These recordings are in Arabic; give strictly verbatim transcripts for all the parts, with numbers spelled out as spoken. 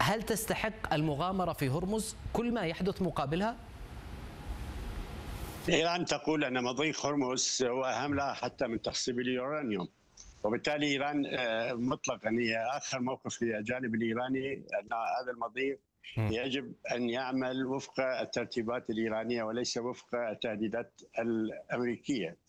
هل تستحق المغامرة في هرمز كل ما يحدث مقابلها؟ إيران تقول أن مضيق هرمز هو أهم لها حتى من تخصيب اليورانيوم، وبالتالي إيران مطلقا هي آخر موقف للجانب الإيراني أن هذا المضيق يجب أن يعمل وفق الترتيبات الإيرانية وليس وفق التهديدات الأمريكية.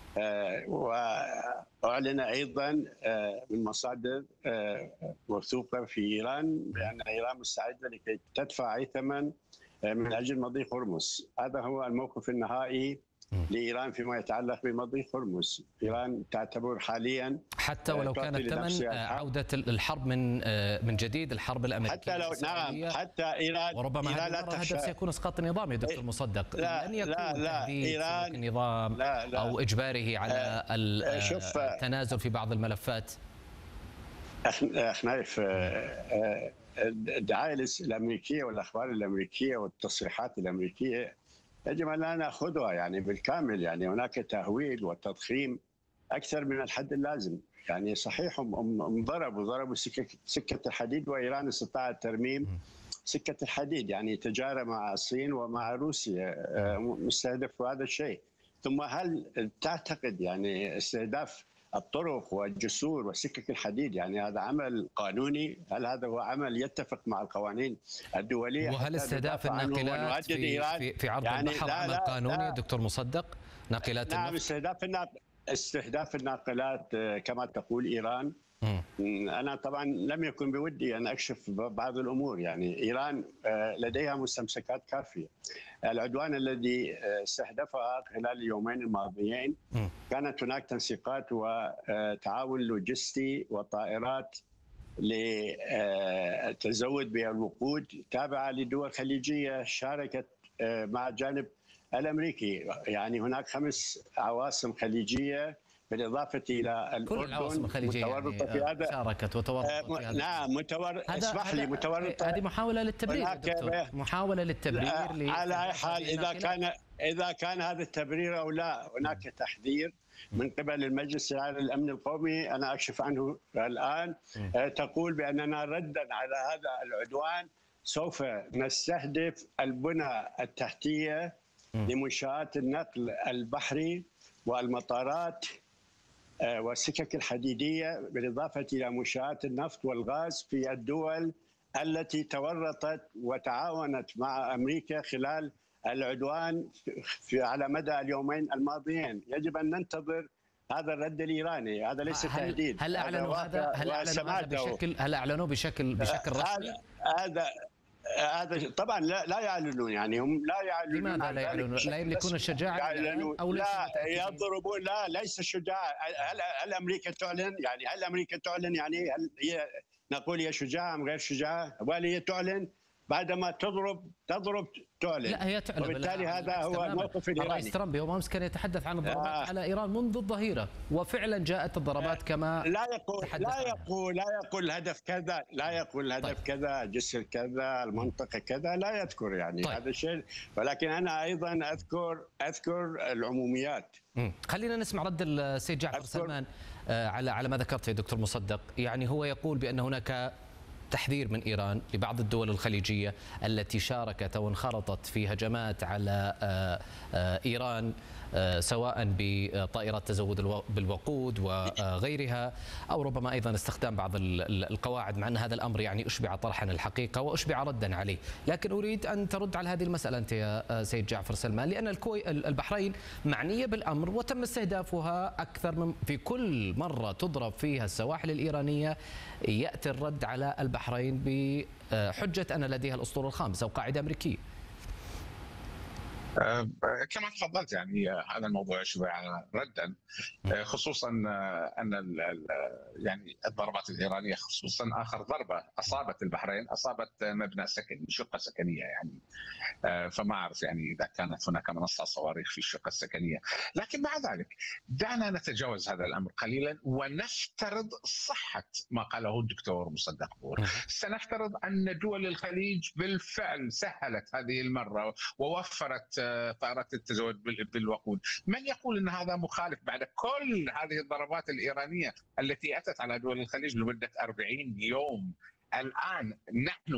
وأعلن أيضا من مصادر موثوقة في إيران بأن إيران مستعدة لكي تدفع أي ثمن من أجل مضيق هرمز. هذا هو الموقف النهائي لإيران فيما يتعلق بمضيق هرمز. إيران تعتبر حاليا حتى ولو كان الثمن عودة الحرب من من جديد، الحرب الأمريكية حتى لو نعم حتى إيران وربما إيران هذا الهدف سيكون إسقاط النظام يا دكتور مصدق. لا لن يكون لا لا إيران النظام لا لا أو إجباره على التنازل في بعض الملفات. أخ نايف، الدعاية الأمريكية والأخبار الأمريكية والتصريحات الأمريكية يجب أن لا نأخذها يعني بالكامل. يعني هناك تهويل وتضخيم أكثر من الحد اللازم. يعني صحيح هم ضربوا ضربوا سكة سكة الحديد، وإيران استطاعت ترميم سكة الحديد، يعني تجارة مع الصين ومع روسيا مستهدف هذا الشيء. ثم هل تعتقد يعني استهداف الطرق والجسور وسكك الحديد يعني هذا عمل قانوني؟ هل هذا هو عمل يتفق مع القوانين الدولية؟ وهل استهداف الناقلات في, في, في عرض يعني البحر عمل قانوني يا دكتور مصدق؟ ناقلات نعم، استهداف الناقلات استهداف الناقلات كما تقول إيران. م. أنا طبعا لم يكن بودي أن أكشف بعض الأمور. يعني إيران لديها مستمسكات كافية. العدوان الذي استهدفها خلال اليومين الماضيين م. كانت هناك تنسيقات وتعاون لوجستي وطائرات للتزود بالوقود تابعة لدول خليجية شاركت مع الجانب الأمريكي. يعني هناك خمس عواصم خليجية بالإضافة إلى الأردن. كل العواصم الخليجية يعني في هذا شاركت وتورطت في هذا. نعم متور... اسمح لي متورطة. هذه محاولة للتبرير يا دكتور. محاولة للتبرير ل... على أي حال إذا كان إذا كان هذا التبرير أو لا، هناك تحذير من قبل المجلس العالي للأمن القومي أنا أكشف عنه الآن، تقول بأننا ردا على هذا العدوان سوف نستهدف البنى التحتية لمنشآت النقل البحري والمطارات والسكك الحديدية، بالإضافة إلى منشآت النفط والغاز في الدول التي تورطت وتعاونت مع أمريكا خلال العدوان في على مدى اليومين الماضيين. يجب أن ننتظر هذا الرد الإيراني. هذا ليس تهديد. هل أعلنوا هذا هل أعلنوا هذا بشكل هل أعلنوا بشكل بشكل رسمي؟ هذا هذا طبعا لا لا يعلنون. يعني هم لا يعلنون. لماذا لا يعلنون؟ لا يملكون الشجاعة أو لا يضربون؟ لا ليس شجاعة. هل, هل أمريكا تعلن؟ يعني هل أمريكا تعلن؟ يعني هل هي نقول هي شجاعة أم غير شجاعة؟ ولا هي تعلن بعدما تضرب تضرب تعلن؟ لا هي تعلن. وبالتالي هذا هو الموقف الإيراني. الرئيس ترامب يوم أمس كان يتحدث عن الضربات آه. على إيران منذ الظهيرة، وفعلا جاءت الضربات كما لا يقول لا يقول لا يقول هدف كذا، لا يقول هدف طيب. كذا، جسر كذا، المنطقة كذا، لا يذكر يعني طيب. هذا الشيء. ولكن أنا أيضا أذكر أذكر العموميات. م. خلينا نسمع رد السيد جعفر سلمان على على ما ذكرت يا دكتور مصدق. يعني هو يقول بأن هناك تحذير من إيران لبعض الدول الخليجية التي شاركت أو انخرطت في هجمات على إيران سواء بطائرات تزود بالوقود وغيرها، أو ربما أيضا استخدام بعض القواعد، مع أن هذا الأمر يعني أشبع طرحا الحقيقة وأشبع ردا عليه. لكن أريد أن ترد على هذه المسألة أنت يا سيد جعفر سلمان، لأن الكوي البحرين معنية بالأمر وتم استهدافها أكثر من في كل مرة تضرب فيها السواحل الإيرانية يأتي الرد على البحرين بحجة أن لديها الأسطول الخامس أو قاعدة أمريكية. كما تفضلت يعني هذا الموضوع يشبع ردا، خصوصا ان يعني الضربات الايرانيه خصوصا اخر ضربه اصابت البحرين اصابت مبنى سكني، شقه سكنيه يعني، فما اعرف يعني اذا كانت هناك منصه صواريخ في الشقه السكنيه. لكن مع ذلك دعنا نتجاوز هذا الامر قليلا ونفترض صحه ما قاله الدكتور مصدق بور. سنفترض ان دول الخليج بالفعل سهلت هذه المره ووفرت طائرات التزود بالوقود. من يقول ان هذا مخالف بعد كل هذه الضربات الايرانيه التي اتت على دول الخليج لمده أربعين يوم؟ الان نحن